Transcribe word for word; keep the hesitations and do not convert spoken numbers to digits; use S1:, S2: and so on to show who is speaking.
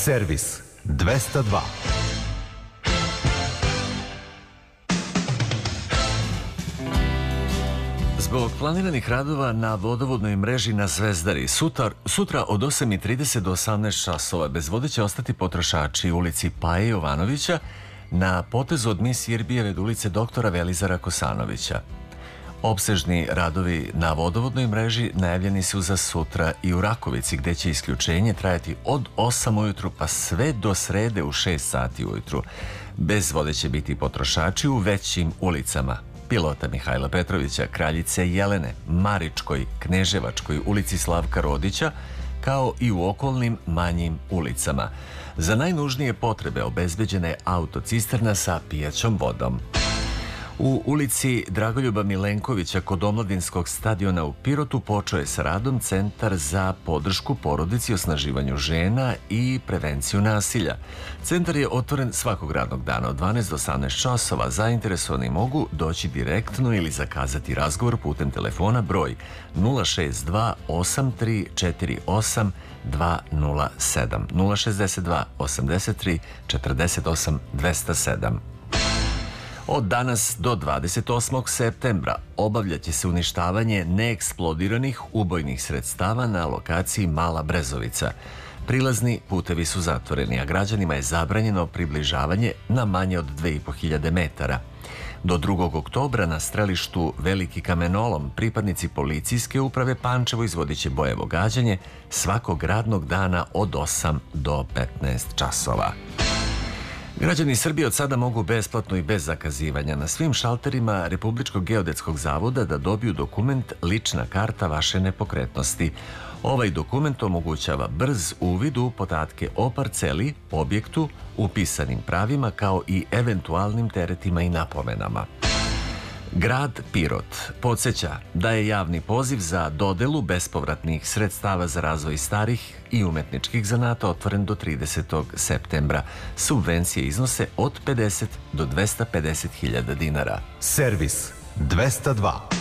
S1: Servis dvesta dva.
S2: Zbog planiranih radova na vodovodnoj mreži na Zvezdari, sutra, sutra od osam i trideset do osamnaest časova bez vode će ostati potrošači u ulici Paje Jovanovića na potezu od Mis Irbijeve do ulice doktora Velizara Kosanovića. Opsežni radovi na vodovodnoj mreži najavljeni su za sutra i u Rakovici, gde će isključenje trajati od osam ujutru pa sve do srede u šest sati ujutru. Bez vode će biti potrošači u većim ulicama: Pilota Mihajla Petrovića, Kraljice Jelene, Maričkoj, Kneževačkoj, ulici Slavka Rodića, kao i u okolnim manjim ulicama. Za najnužnije potrebe obezbeđena je autocisterna sa pijaćom vodom. U ulici Dragoljuba Milenkovića kod omladinskog stadiona u Pirotu počeo je sa radom Centar za podršku porodici, osnaživanju žena i prevenciju nasilja. Centar je otvoren svakog radnog dana od dvanaest do osamnaest časova. Zainteresovani mogu doći direktno ili zakazati razgovor putem telefona broj nula šest dva osam tri četiri osam dva nula sedam nula šest dva osam tri četiri osam dva nula sedam. Od danas do dvadeset osmog septembra obavljaće se uništavanje neeksplodiranih ubojnih sredstava na lokaciji Mala Brezovica. Prilazni putevi su zatvoreni, a građanima je zabranjeno približavanje na manje od dve i po hiljade metara. Do drugog oktobra na strelištu Veliki Kamenolom pripadnici policijske uprave Pančevo izvodit će bojevo gađanje svakog radnog dana od osam do petnaest časova. Građani Srbije od sada mogu besplatno i bez zakazivanja na svim šalterima Republičkog geodetskog zavoda da dobiju dokument Lična karta vaše nepokretnosti. Ovaj dokument omogućava brz uvid u podatke o parceli, objektu, upisanim pravima kao i eventualnim teretima i napomenama. Grad Pirot podsjeća da je javni poziv za dodelu bespovratnih sredstava za razvoj starih i umetničkih zanata otvoren do tridesetog septembra. Subvencije iznose od pedeset do dvesta pedeset hiljada dinara.
S1: Servis dvesta dva.